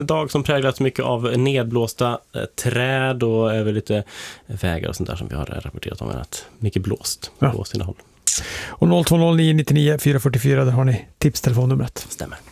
dag som präglats mycket av nedblåsta träd och även lite vägar och sånt där som vi har rapporterat om. Att mycket blåst på sina håll. Och 0209 99 444, där har ni tipstelefonnumret. Stämmer.